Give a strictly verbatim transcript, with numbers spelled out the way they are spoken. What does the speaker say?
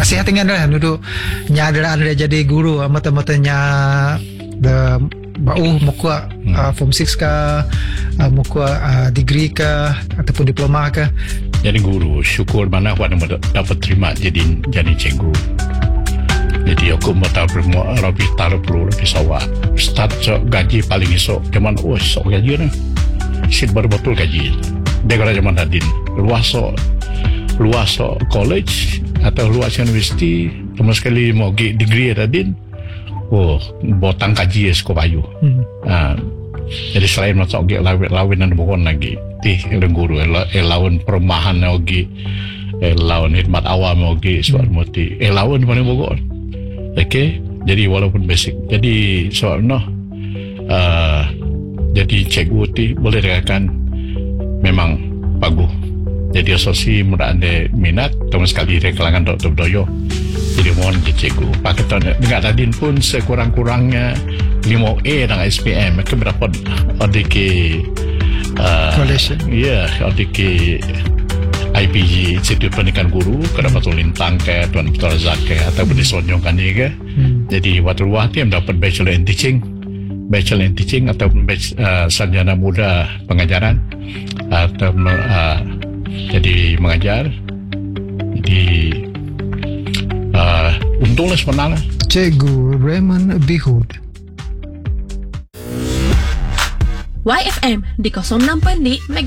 nasihat dengan lah duduk nya adalah anda jadi guru mata-matanya the bau muka hmm. uh, form six ke uh, muka uh, degree ke ataupun diploma ke. Jadi guru syukur mana awak dapat terima jadi jadi cikgu. Jadi aku mau tahu bermua lebih taruh perlu lebih sawah start so, gaji paling esok cuman oh esok gaji ni sit baru betul gaji dia kalau zaman tadi luas so luas so college atau luas universiti cuma sekali mau degree tadi oh botang kaji es ko bayu hmm. uh, jadi selain masuk ge lawin lawin dan bukan lagi ti guru lawan perumahan lagi lawan khidmat awam lagi soal mesti lawan mana bukan. Okay, jadi walaupun basic, jadi soalnya uh, jadi cikgu ti boleh dikatakan memang bagus. Jadi asosi mudah anda minat, terus sekali dari kalangan doktor doyo. Jadi mohon jadi cikgu. Pakai dengan tadi pun sekurang-kurangnya lima A dengan S P M, mereka berapa ada ke uh, college? Ya, ada ke I P G Institut Pendidikan Guru kerana betul lintang ke Tuan Betul Razak ke ataupun disonjongkan dia ke hmm. jadi waktu luar dia dapat Bachelor in Teaching Bachelor in Teaching ataupun uh, sarjana muda pengajaran atau uh, jadi mengajar jadi uh, untunglah sebenarnya Cikgu Raymond Bihud Y F M di kosong enam titik enam